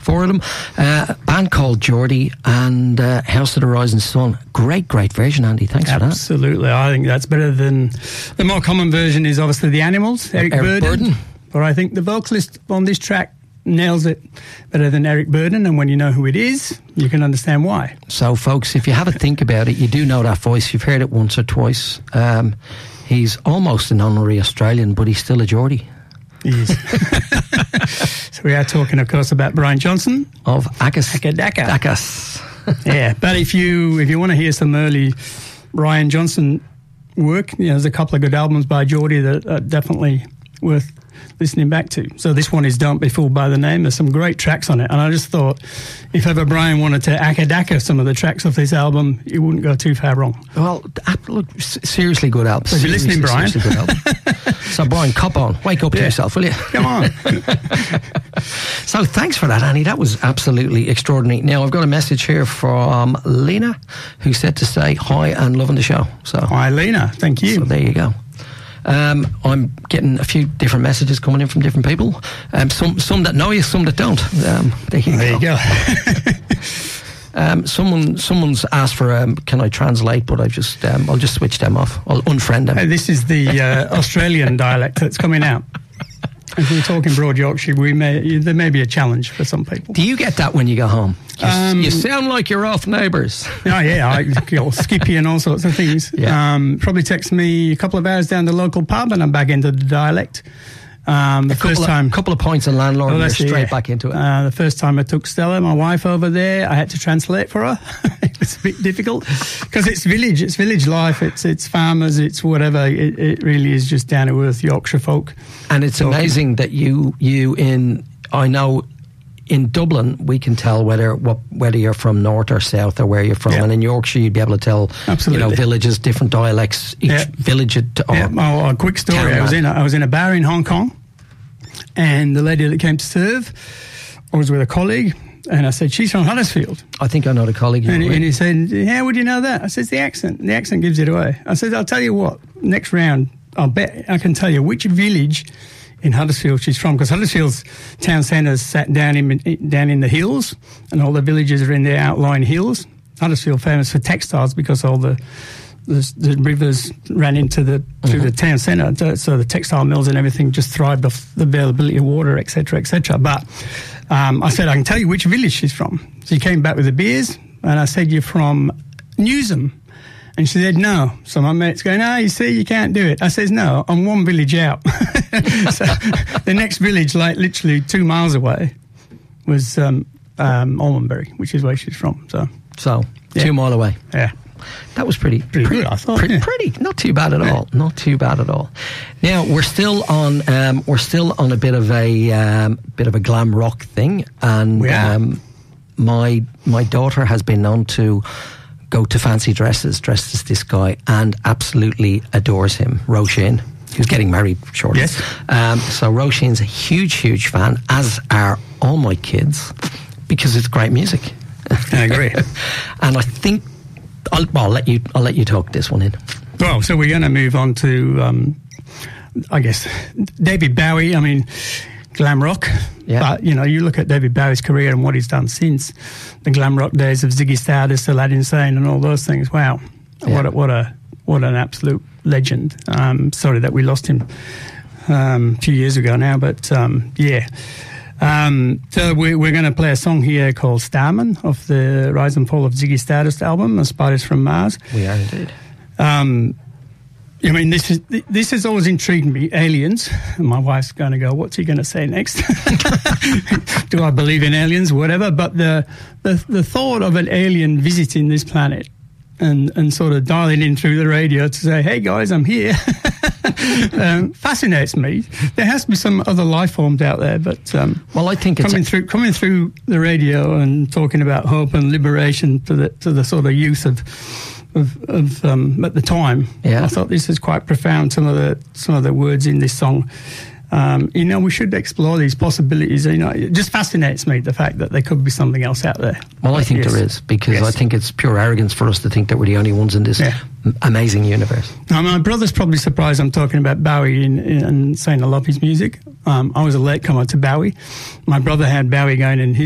four of them. Band called Geordie and House of the Rising Sun. Great version, Andy. Thanks for that. Absolutely. I think that's better than... The more common version is obviously The Animals, Eric Burdon. But I think the vocalist on this track nails it better than Eric Burdon, and when you know who it is, you can understand why. So, folks, if you have a think about it, you do know that voice. You've heard it once or twice. He's almost an honorary Australian, but he's still a Geordie. He is. So we are talking, of course, about Brian Johnson of Akadaka. Yeah, but if you want to hear some early Brian Johnson work, there's a couple of good albums by Geordie that are definitely worth listening back to. So this one is Don't Be Fooled by the Name. There's some great tracks on it, and I just thought if ever Brian wanted to Akadaka some of the tracks off this album, he wouldn't go too far wrong. Well, look, seriously good album. So if you're listening, Brian. Seriously good album. So Brian, cop on. Wake up to yourself, will you? Come on. So thanks for that, Annie. That was absolutely extraordinary. Now, I've got a message here from Lena, who said to say hi and loving the show. So hi, Lena. Thank you. So there you go. I'm getting a few different messages coming in from different people. Some that know you, some that don't. There you go. Someone's asked for can I translate, but I'll just switch them off. I'll unfriend them. This is the Australian dialect that's coming out. If we're talking Broad Yorkshire, there may be a challenge for some people. Do you get that when you go home? You sound like you're off Neighbours. Oh, yeah, Skippy and all sorts of things. Yeah. Probably text me a couple of hours down the local pub and I'm back into the dialect. A couple of points in landlord and you're straight back into it. The first time I took Stella, my wife, over there, I had to translate for her. It was a bit difficult because it's village life, it's farmers, it's whatever. It really is just down to earth Yorkshire folk. And it's amazing that I know in Dublin we can tell whether you're from north or south or where you're from, and in Yorkshire you'd be able to tell. Absolutely. Villages, different dialects, each village. A quick story. I was in a bar in Hong Kong, and the lady that came to serve, I was with a colleague, and I said, she's from Huddersfield. I think I know the colleague. And he said, how would you know that? I said, the accent. The accent gives it away. I said, I'll tell you what, next round, I'll bet I can tell you which village in Huddersfield she's from, because Huddersfield's town centre is sat down in the hills, and all the villages are in the outlying hills. Huddersfield famous for textiles because all the rivers ran into through the town centre, so the textile mills and everything just thrived off the availability of water, etc., etc. But I said, I can tell you which village she's from. So he came back with the beers, and I said, you're from Newsham. And she said, no. So my mate's going, you see, you can't do it. I says, no, I'm one village out. So the next village, like literally 2 miles away, was Almondbury, which is where she's from. So 2 mile away. Yeah. That was pretty good, I thought. Pretty, not too bad at all. Not too bad at all. Now we're still on a bit of a glam rock thing, and my daughter has been known to go to fancy dresses, dressed as this guy, and absolutely adores him, Roisin, who's getting married shortly. Yes. So Roisin's a huge fan, as are all my kids, because it's great music. I agree. And I think I'll let you talk this one in. Well, so we're going to move on to, I guess, David Bowie. I mean, glam rock. Yeah. But, you look at David Bowie's career and what he's done since the glam rock days of Ziggy Stardust, Aladdin Sane and all those things. Wow. Yeah. What an absolute legend. Sorry that we lost him a few years ago now, but so we're going to play a song here called Starman off the Rise and Fall of Ziggy Stardust album, Spiders from Mars. We are indeed. I mean, this has always intrigued me, aliens. And my wife's going to go, what's he going to say next? Do I believe in aliens? Whatever. But the thought of an alien visiting this planet and sort of dialing in through the radio to say, hey, guys, I'm here, fascinates me. There has to be some other life forms out there. But I think coming through the radio and talking about hope and liberation to the sort of youth of at the time, I thought this is quite profound. Some of the words in this song, we should explore these possibilities. It just fascinates me, the fact that there could be something else out there. Well, I think there is, because I think it's pure arrogance for us to think that we're the only ones in this amazing universe. Now, my brother's probably surprised I'm talking about Bowie and saying I love his music. I was a latecomer to Bowie. My brother had Bowie going in his